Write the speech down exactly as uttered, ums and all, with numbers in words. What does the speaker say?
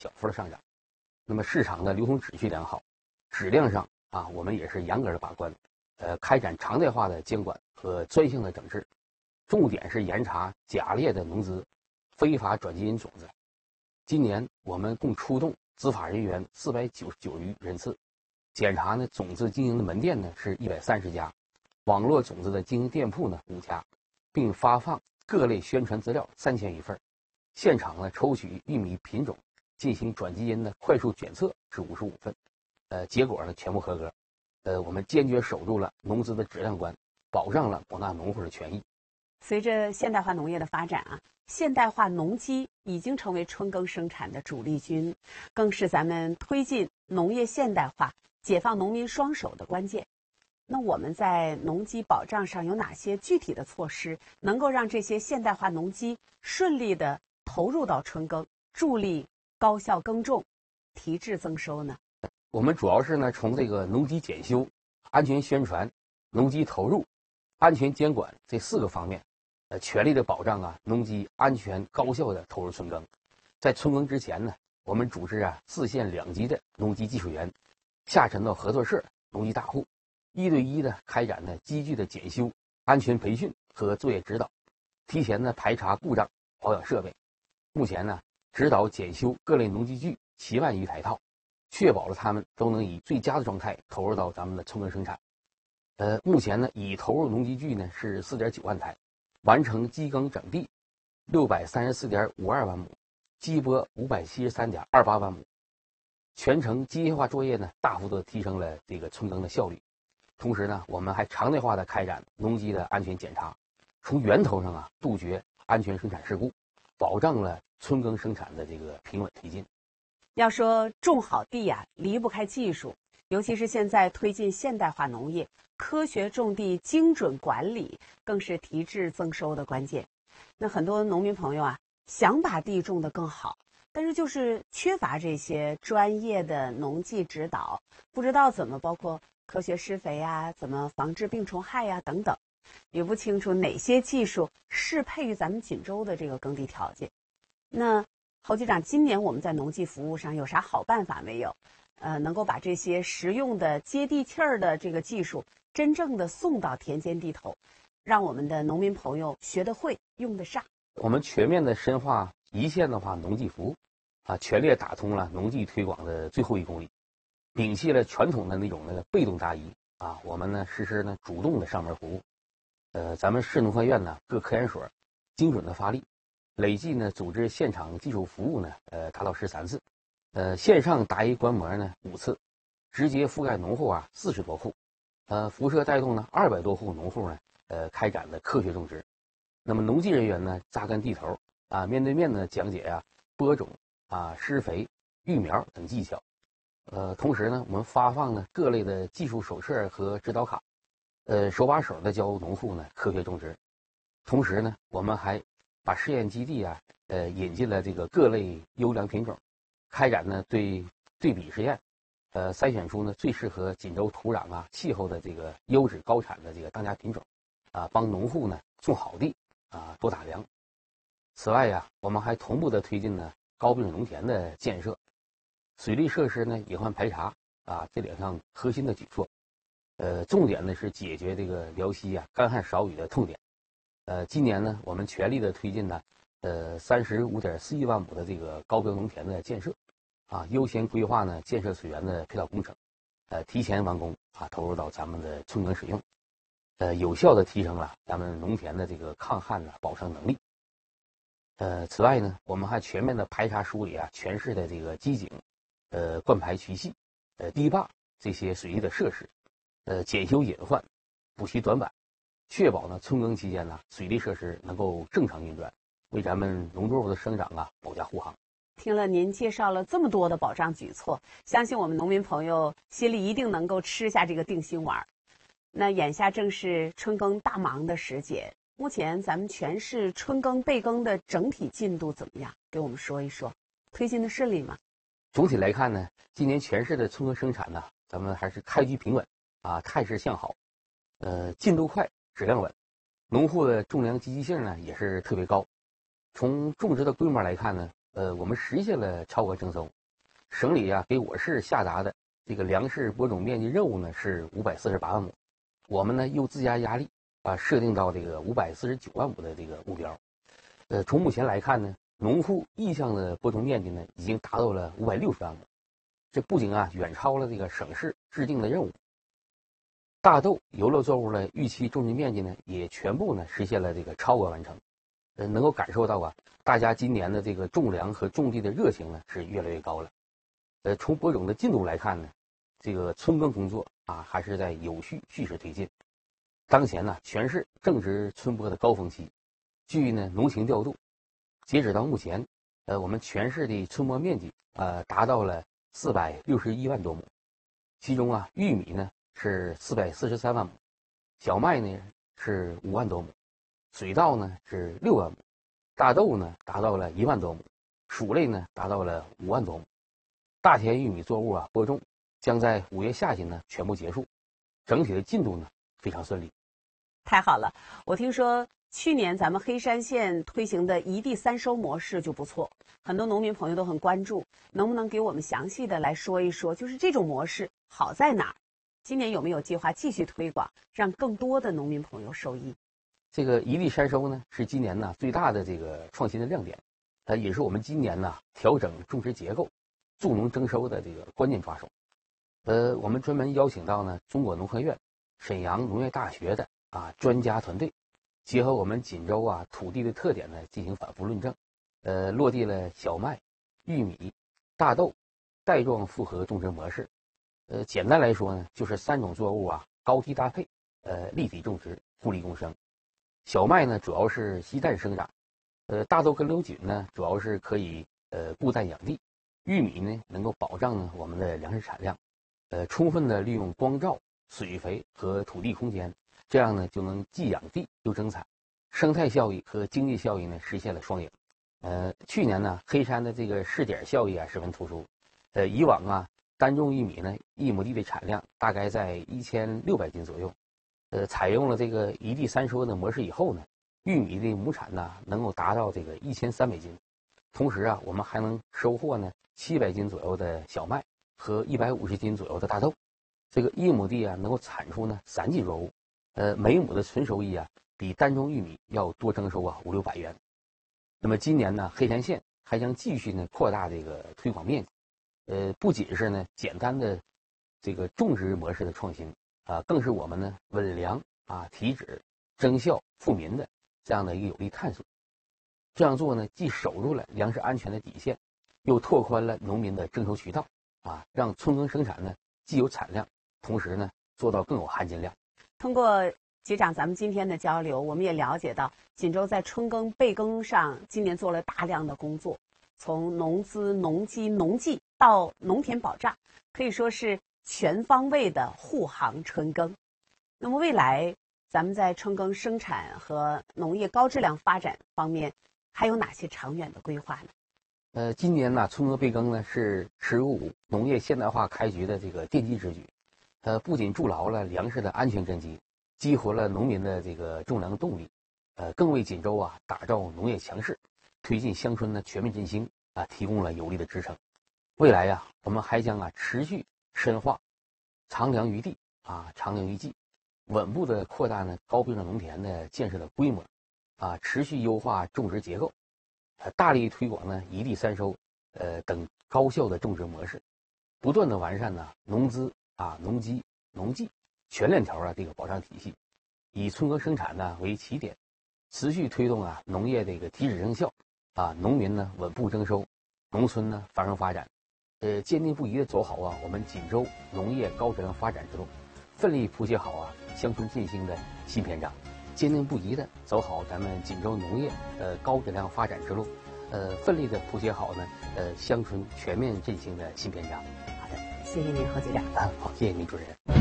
小幅的上涨。那么市场的流通秩序良好，质量上啊，我们也是严格的把关，呃，开展常态化的监管和专项的整治，重点是严查假劣的农资、非法转基因种子。今年我们共出动执法人员四百九十九余人次，检查呢种子经营的门店呢是一百三十家，网络种子的经营店铺呢五家，并发放各类宣传资料三千余份。现场呢抽取玉米品种进行转基因的快速检测是五十五份，呃，结果呢全部合格。呃，我们坚决守住了农资的质量关，保障了广大农户的权益。 随着现代化农业的发展啊，现代化农机已经成为春耕生产的主力军，更是咱们推进农业现代化、解放农民双手的关键。那我们在农机保障上有哪些具体的措施，能够让这些现代化农机顺利的投入到春耕，助力高效耕种、提质增收呢？ 我们主要是呢从这个农机检修、安全宣传、农机投入、安全监管这四个方面，呃，全力的保障啊农机安全高效的投入春耕。在春耕之前呢，我们组织啊四县两级的农机技术员下沉到合作社、农机大户，一对一的开展呢机具的检修、安全培训和作业指导，提前呢排查故障、保养设备。目前呢，指导检修各类农机具七万余台套，确保了他们都能以最佳的状态投入到咱们的春耕生产。呃，目前呢，已投入农机具呢是四点九万台，完成机耕整地六百三十四点五二万亩，机播五百七十三点二八万亩。全程机械化作业呢，大幅度提升了这个春耕的效率。同时呢，我们还常态化的开展农机的安全检查，从源头上啊杜绝安全生产事故，保障了春耕生产的这个平稳推进。 要说种好地啊，离不开技术，尤其是现在推进现代化农业，科学种地、精准管理更是提质增收的关键。那很多农民朋友啊，想把地种得更好，但是就是缺乏这些专业的农技指导，不知道怎么包括科学施肥啊，怎么防治病虫害呀、啊、等等，也不清楚哪些技术适配于咱们锦州的这个耕地条件。那侯局长，今年我们在农技服务上有啥好办法没有？呃，能够把这些实用的、接地气儿的这个技术，真正的送到田间地头，让我们的农民朋友学得会、用得上。 我们全面的深化一线的话农技服务，啊，全力打通了农技推广的最后一公里，摒弃了传统的那种那个被动答疑啊，我们呢实施呢主动的上门服务。呃，咱们市农科院呢各科研所精准的发力。累计呢组织现场技术服务呢，呃达到十三次，呃线上答疑观摩呢五次，直接覆盖农户啊四十多户，呃辐射带动呢二百多户农户呢，呃开展的科学种植。那么农技人员呢扎根地头啊，面对面的讲解呀、啊、播种啊、施肥、育苗等技巧。呃，同时呢，我们发放呢各类的技术手册和指导卡，呃手把手的教农户呢科学种植。同时呢，我们还把试验基地啊，呃，引进了这个各类优良品种，开展呢对对比实验，呃，筛选出呢最适合锦州土壤啊、气候的这个优质高产的这个当家品种，啊，帮农户呢种好地啊，多打粮。此外呀，我们还同步的推进呢高标准农田的建设，水利设施呢隐患排查啊这两项核心的举措，呃，重点呢是解决这个辽西啊干旱少雨的痛点。呃，今年呢，我们全力的推进呢，呃，三十五点四一万亩的这个高标农田的建设，啊，优先规划呢建设水源的配套工程，呃，提前完工啊，投入到咱们的春耕使用，呃，有效的提升了咱们农田的这个抗旱的保障能力。呃，此外呢，我们还全面的排查梳理啊全市的这个机井、呃灌排渠系、呃堤坝这些水利的设施，呃，检修隐患，补齐短板。确保呢春耕期间呢水利设施能够正常运转，为咱们农作物的生长啊保驾护航。 听了您介绍了这么多的保障举措，相信我们农民朋友心里一定能够吃下这个定心丸。那眼下正是春耕大忙的时节，目前咱们全市春耕备耕的整体进度怎么样？给我们说一说，推进的顺利吗？ 总体来看呢，今年全市的春耕生产呢，咱们还是开局平稳啊，态势向好，呃，进度快。质量稳，农户的种粮积极性呢也是特别高。从种植的规模来看呢， 呃，我们实现了超额征收。省里啊给我市下达的这个粮食播种面积任务呢是五百四十八万亩，我们呢又自加压力啊，设定到这个五百四十九万亩的这个目标。呃，从目前来看呢，农户意向的播种面积呢已经达到了五百六十万亩，这不仅啊远超了这个省市制定的任务。大豆、油乐作物的预期种植面积呢也全部呢实现了这个超额完成。呃，能够感受到啊，大家今年的这个种粮和种地的热情呢是越来越高了。呃，从播种的进度来看呢，这个春耕工作啊还是在有序蓄势推进。当前呢，全市正值春播的高峰期。据呢农情调度，截止到目前，呃，我们全市的春播面积呃达到了四百六十一万多亩，其中啊，玉米呢是四百四十三万亩，小麦呢是五万多亩，水稻呢是六万亩，大豆呢达到了一万多亩，薯类呢达到了五万多亩。大田玉米作物啊播种将在五月下旬呢全部结束，整体的进度呢非常顺利。 太好了，我听说去年咱们黑山县推行的一地三收模式就不错，很多农民朋友都很关注，能不能给我们详细的来说一说，就是这种模式好在哪儿？今年有没有计划继续推广，让更多的农民朋友受益？ 这个一地三收呢是今年呢最大的这个创新的亮点，呃，也是我们今年呢调整种植结构、助农增收的这个关键抓手。呃，我们专门邀请到呢中国农科院、沈阳农业大学的啊专家团队，结合我们锦州啊土地的特点呢进行反复论证，呃，落地了小麦、玉米、大豆带状复合种植模式。呃，简单来说呢，就是三种作物啊高低搭配，呃，立体种植，互利共生。小麦呢主要是吸氮生长，呃，大豆跟瘤菌呢主要是可以呃固氮养地，玉米呢能够保障呢我们的粮食产量，呃，充分的利用光照、水肥和土地空间，这样呢就能既养地又增产，生态效益和经济效益呢实现了双赢。呃，去年呢黑山的这个试点效益啊十分突出，呃，以往啊单种玉米呢一亩地的产量大概在一千六百斤左右。呃，采用了这个一地三收的模式以后呢，玉米的亩产呢能够达到这个一千三百斤，同时啊，我们还能收获呢七百斤左右的小麦和一百五十斤左右的大豆，这个一亩地啊能够产出呢三季作物，呃，每亩的纯收益啊比单种玉米要多征收啊五六百元。那么今年呢，黑山县还将继续呢扩大这个推广面积，呃，不仅是呢简单的这个种植模式的创新。啊，更是我们呢稳粮啊、提质、增效、富民的这样的一个有力探索。这样做呢，既守住了粮食安全的底线，又拓宽了农民的征收渠道啊，让春耕生产呢既有产量，同时呢做到更有含金量。 通过局长咱们今天的交流，我们也了解到锦州在春耕备耕上今年做了大量的工作，从农资、农机、农技到农田保障，可以说是全方位的护航春耕。那么未来咱们在春耕生产和农业高质量发展方面还有哪些长远的规划呢？ 呃，今年呢春耕备耕呢是“十五”农业现代化开局的这个奠基之举，呃，不仅筑牢了粮食的安全根基，激活了农民的这个种粮动力，呃，更为锦州啊打造农业强势、推进乡村的全面振兴啊提供了有力的支撑。未来呀，我们还将啊持续深化长粮于地啊，长粮于技，稳步的扩大呢高标准农田的建设的规模，啊，持续优化种植结构，呃，大力推广呢一地三收，呃等高效的种植模式，不断的完善呢农资啊、农机、农技全链条啊这个保障体系，以春耕生产呢为起点，持续推动啊农业这个提质增效，啊，农民呢稳步增收，农村呢繁荣发展。呃，坚定不移地走好啊，我们锦州农业高质量发展之路，奋力谱写好啊乡村振兴的新篇章，坚定不移地走好咱们锦州农业呃高质量发展之路，呃，奋力地谱写好呢呃乡村全面振兴的新篇章。 好的，谢谢您，何局长。 啊，好，谢谢您，主持人。